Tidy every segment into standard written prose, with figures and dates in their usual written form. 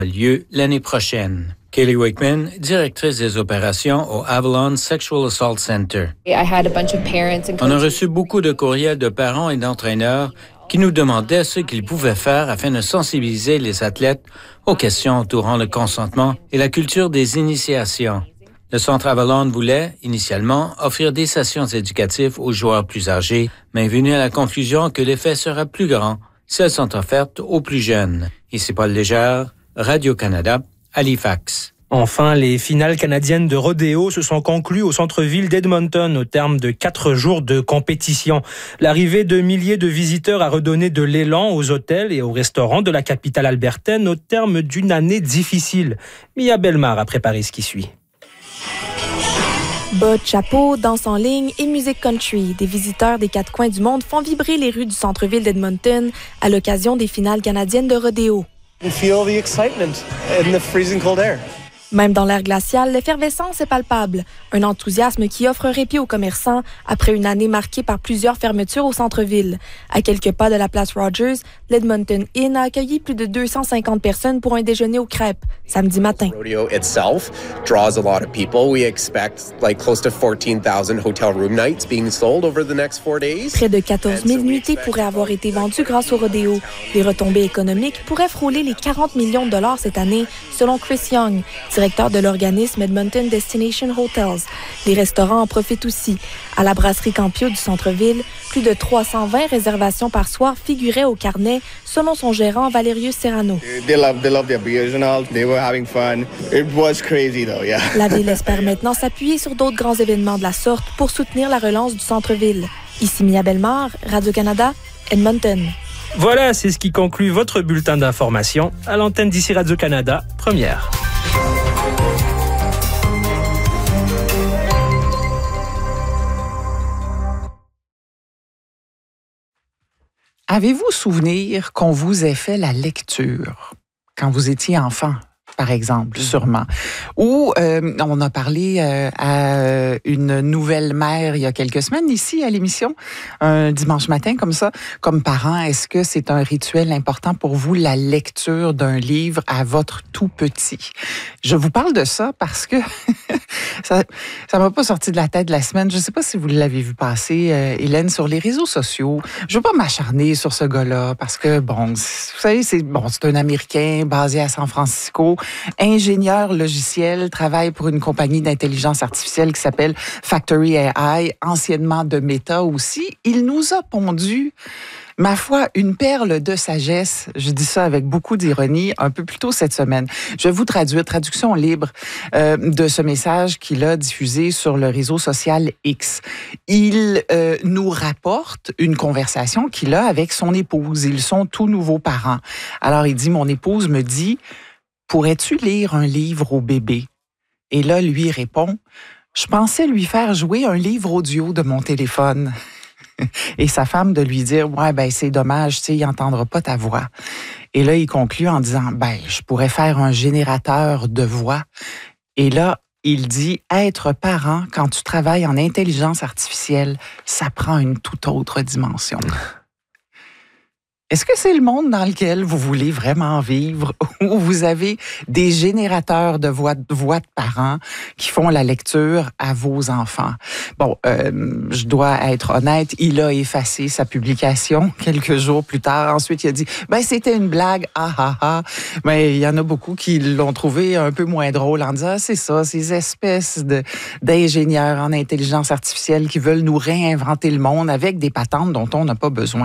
lieu l'année prochaine. Kaylee Wakeman, directrice des opérations au Avalon Sexual Assault Center. On a reçu beaucoup de courriels de parents et d'entraîneurs qui nous demandaient ce qu'ils pouvaient faire afin de sensibiliser les athlètes aux questions entourant le consentement et la culture des initiations. Le Centre Avalon voulait, initialement, offrir des sessions éducatives aux joueurs plus âgés, mais est venu à la conclusion que l'effet sera plus grand si elles sont offertes aux plus jeunes. Ici Paul Légère, Radio-Canada, Halifax. Enfin, les finales canadiennes de rodéo se sont conclues au centre-ville d'Edmonton au terme de 4 jours de compétition. L'arrivée de milliers de visiteurs a redonné de l'élan aux hôtels et aux restaurants de la capitale albertaine au terme d'une année difficile. Mia Bellemare a préparé ce qui suit. Bottes, chapeaux, danse en ligne et musique country. Des visiteurs des 4 coins du monde font vibrer les rues du centre-ville d'Edmonton à l'occasion des finales canadiennes de rodéo. Feel the excitement in the freezing cold air. Même dans l'air glacial, l'effervescence est palpable. Un enthousiasme qui offre un répit aux commerçants après une année marquée par plusieurs fermetures au centre-ville. À quelques pas de la place Rogers, l'Edmonton Inn a accueilli plus de 250 personnes pour un déjeuner aux crêpes, samedi matin. Rodeo itself draws a lot of people. We expect close to 14,000 hotel room nights being sold over the next 4 days. Près de 14 000 nuitées pourraient avoir été vendues grâce au rodéo. Les retombées économiques pourraient frôler les 40 millions de dollars cette année, selon Chris Young, directeur de l'organisme Edmonton Destination Hotels. Les restaurants en profitent aussi. À la brasserie Campio du centre-ville, plus de 320 réservations par soir figuraient au carnet, selon son gérant Valerius Serrano. They love their beers and all. They were having fun. It was crazy though, yeah. La ville espère maintenant s'appuyer sur d'autres grands événements de la sorte pour soutenir la relance du centre-ville. Ici Mia Bellemare, Radio-Canada, Edmonton. Voilà, c'est ce qui conclut votre bulletin d'information à l'antenne d'ici Radio-Canada, première. Avez-vous souvenir qu'on vous ait fait la lecture quand vous étiez enfant, par exemple, sûrement? Ou on a parlé à une nouvelle mère il y a quelques semaines ici à l'émission, un dimanche matin comme ça. Comme parent, est-ce que c'est un rituel important pour vous, la lecture d'un livre à votre tout petit? Je vous parle de ça parce que ça m'a pas sorti de la tête la semaine. Je sais pas si vous l'avez vu passer, Hélène, sur les réseaux sociaux. Je veux pas m'acharner sur ce gars-là parce que, bon, vous savez, c'est un Américain basé à San Francisco, ingénieur logiciel, travaille pour une compagnie d'intelligence artificielle qui s'appelle Factory AI, anciennement de Meta aussi. Il nous a pondu, ma foi, une perle de sagesse. Je dis ça avec beaucoup d'ironie un peu plus tôt cette semaine. Je vais vous traduire, traduction libre de ce message qu'il a diffusé sur le réseau social X. Il nous rapporte une conversation qu'il a avec son épouse. Ils sont tout nouveaux parents. Alors, il dit, mon épouse me dit, pourrais-tu lire un livre au bébé? Et là, lui répond, je pensais lui faire jouer un livre audio de mon téléphone. Et sa femme de lui dire, ouais, ben c'est dommage, tu sais, il n'entendra pas ta voix. Et là, il conclut en disant, ben, je pourrais faire un générateur de voix. Et là, il dit, être parent, quand tu travailles en intelligence artificielle, ça prend une toute autre dimension. Est-ce que c'est le monde dans lequel vous voulez vraiment vivre, où vous avez des générateurs de voix de parents qui font la lecture à vos enfants? Bon, je dois être honnête, il a effacé sa publication quelques jours plus tard. Ensuite, il a dit, ben c'était une blague, ah ah ah. Mais il y en a beaucoup qui l'ont trouvé un peu moins drôle en disant, ah, c'est ça, ces espèces d'ingénieurs en intelligence artificielle qui veulent nous réinventer le monde avec des patentes dont on n'a pas besoin.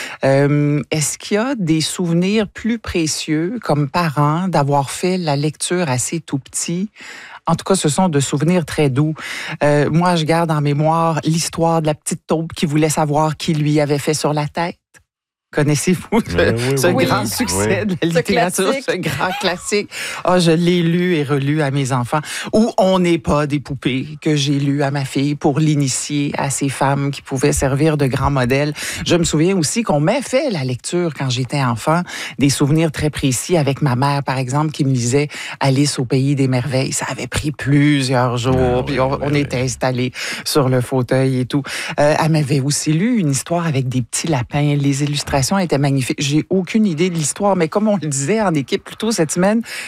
Est-ce qu'il y a des souvenirs plus précieux, comme parents, d'avoir fait la lecture assez tout petit? En tout cas, ce sont de souvenirs très doux. Moi, je garde en mémoire l'histoire de la petite taupe qui voulait savoir qui lui avait fait sur la tête. Connaissez-vous ce grand succès de la littérature, ce grand classique? Ah, je l'ai lu et relu à mes enfants. Ou On n'est pas des poupées, que j'ai lu à ma fille pour l'initier à ces femmes qui pouvaient servir de grands modèles. Je me souviens aussi qu'on m'a fait la lecture quand j'étais enfant, des souvenirs très précis avec ma mère, par exemple, qui me lisait Alice au pays des merveilles. Ça avait pris plusieurs jours, puis on était installés sur le fauteuil et tout. Elle m'avait aussi lu une histoire avec des petits lapins, les illustrations était magnifique. J'ai aucune idée de l'histoire, mais comme on le disait en équipe plus tôt cette semaine,